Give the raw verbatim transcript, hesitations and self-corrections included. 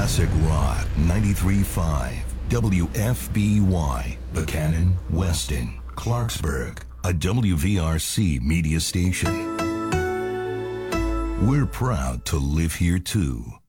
Classic Rock ninety-three point five, W F B Y, Buchanan, Weston, Clarksburg, a W V R C media station. We're proud to live here too.